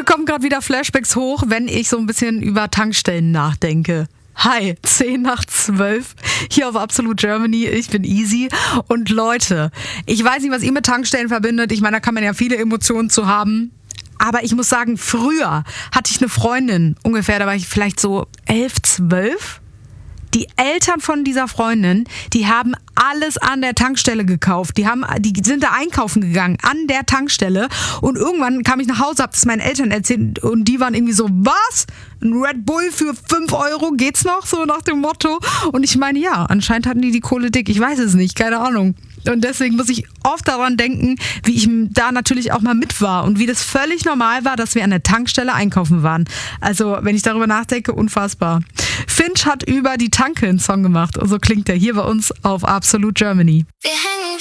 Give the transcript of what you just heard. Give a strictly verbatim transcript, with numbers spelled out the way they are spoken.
Mir kommen gerade wieder Flashbacks hoch, wenn ich so ein bisschen über Tankstellen nachdenke. Hi, zehn nach zwölf, hier auf Absolute Germany, ich bin Easy. Und Leute, ich weiß nicht, was ihr mit Tankstellen verbindet. Ich meine, da kann man ja viele Emotionen zu haben. Aber ich muss sagen, früher hatte ich eine Freundin, ungefähr, da war ich vielleicht so elf, zwölf. Die Eltern von dieser Freundin, die haben alles an der Tankstelle gekauft. Die haben, die sind da einkaufen gegangen, an der Tankstelle. Und irgendwann kam ich nach Hause, hab das meinen Eltern erzählt und die waren irgendwie so, was? Ein Red Bull für fünf Euro, geht's noch? So nach dem Motto. Und ich meine, ja, anscheinend hatten die die Kohle dick. Ich weiß es nicht, keine Ahnung. Und deswegen muss ich oft daran denken, wie ich da natürlich auch mal mit war und wie das völlig normal war, dass wir an der Tankstelle einkaufen waren. Also, wenn ich darüber nachdenke, unfassbar. Finch hat über die Tanke einen Song gemacht und so klingt der hier bei uns auf Absolute Germany. Wir hängen